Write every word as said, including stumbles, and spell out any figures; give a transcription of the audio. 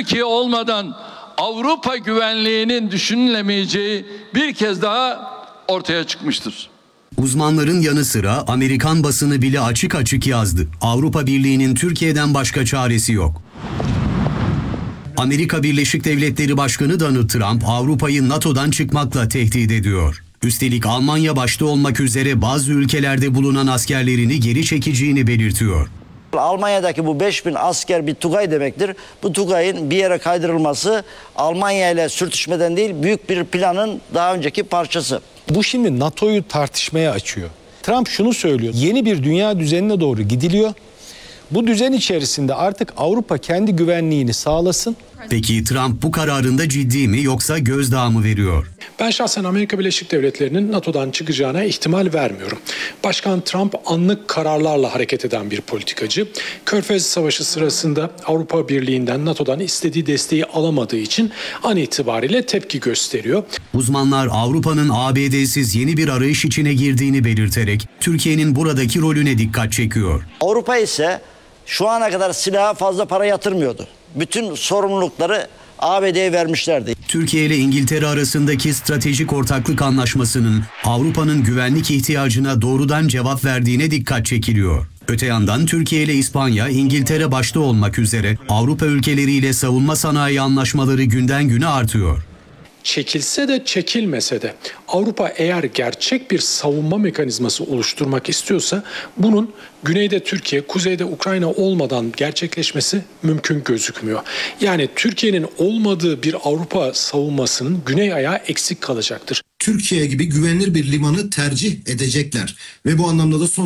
Türkiye olmadan Avrupa güvenliğinin düşünülemeyeceği bir kez daha ortaya çıkmıştır. Uzmanların yanı sıra Amerikan basını bile açık açık yazdı. Avrupa Birliği'nin Türkiye'den başka çaresi yok. Amerika Birleşik Devletleri Başkanı Donald Trump Avrupa'yı NATO'dan çıkmakla tehdit ediyor. Üstelik Almanya başta olmak üzere bazı ülkelerde bulunan askerlerini geri çekeceğini belirtiyor. Almanya'daki bu beş bin asker bir Tugay demektir. Bu Tugay'ın bir yere kaydırılması Almanya ile sürtüşmeden değil, büyük bir planın daha önceki parçası. Bu şimdi NATO'yu tartışmaya açıyor. Trump şunu söylüyor: yeni bir dünya düzenine doğru gidiliyor. Bu düzen içerisinde artık Avrupa kendi güvenliğini sağlasın. Peki Trump bu kararında ciddi mi yoksa gözdağı mı veriyor? Ben şahsen Amerika Birleşik Devletleri'nin NATO'dan çıkacağına ihtimal vermiyorum. Başkan Trump anlık kararlarla hareket eden bir politikacı. Körfez Savaşı sırasında Avrupa Birliği'nden, NATO'dan istediği desteği alamadığı için an itibariyle tepki gösteriyor. Uzmanlar Avrupa'nın A B D'siz yeni bir arayış içine girdiğini belirterek Türkiye'nin buradaki rolüne dikkat çekiyor. Avrupa ise şu ana kadar silaha fazla para yatırmıyordu. Bütün sorumlulukları A B D'ye vermişlerdi. Türkiye ile İngiltere arasındaki stratejik ortaklık anlaşmasının Avrupa'nın güvenlik ihtiyacına doğrudan cevap verdiğine dikkat çekiliyor. Öte yandan Türkiye ile İspanya, İngiltere başta olmak üzere Avrupa ülkeleriyle savunma sanayi anlaşmaları günden güne artıyor. Çekilse de çekilmese de Avrupa eğer gerçek bir savunma mekanizması oluşturmak istiyorsa bunun güneyde Türkiye, kuzeyde Ukrayna olmadan gerçekleşmesi mümkün gözükmüyor. Yani Türkiye'nin olmadığı bir Avrupa savunmasının güney ayağı eksik kalacaktır. Türkiye gibi güvenilir bir limanı tercih edecekler ve bu anlamda da son